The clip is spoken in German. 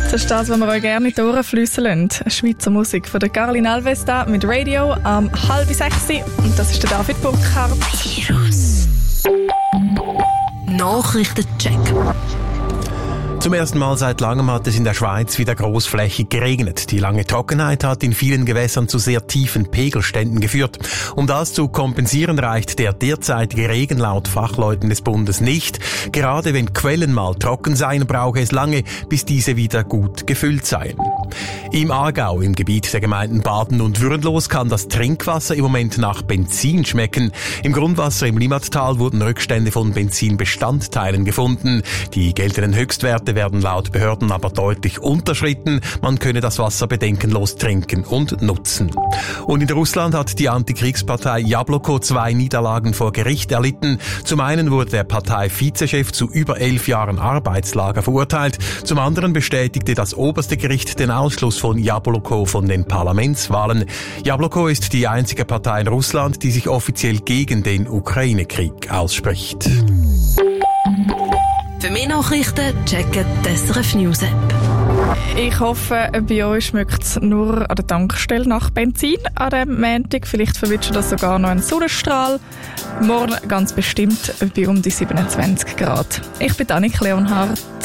Das ist das, was wir euch gerne in die Ohren fliessen lassen. Schweizer Musik von der Caroline Alves da mit Radio am 5:30. Und das ist der David Burkhardt. Nachrichtencheck. Zum ersten Mal seit langem hat es in der Schweiz wieder großflächig geregnet. Die lange Trockenheit hat in vielen Gewässern zu sehr tiefen Pegelständen geführt. Um das zu kompensieren, reicht der derzeitige Regen laut Fachleuten des Bundes nicht. Gerade wenn Quellen mal trocken seien, brauche es lange, bis diese wieder gut gefüllt seien. Im Aargau, im Gebiet der Gemeinden Baden und Würenlos, kann das Trinkwasser im Moment nach Benzin schmecken. Im Grundwasser im Limmattal wurden Rückstände von Benzinbestandteilen gefunden. Die geltenden Höchstwerte werden laut Behörden aber deutlich unterschritten. Man könne das Wasser bedenkenlos trinken und nutzen. Und in Russland hat die Antikriegspartei Jabloko 2 Niederlagen vor Gericht erlitten. Zum einen wurde der Partei-Vizechef zu über 11 Jahren Arbeitslager verurteilt. Zum anderen bestätigte das oberste Gericht den Ausschluss von Jabloko von den Parlamentswahlen. Jabloko ist die einzige Partei in Russland, die sich offiziell gegen den Ukraine-Krieg ausspricht. Für mehr Nachrichten checken die SRF News App. Ich hoffe, bei euch schmeckt es nur an der Tankstelle nach Benzin an diesem Montag. Vielleicht verwünscht das sogar noch einen Sonnenstrahl. Morgen ganz bestimmt bei um die 27 Grad. Ich bin Annik Leonhardt.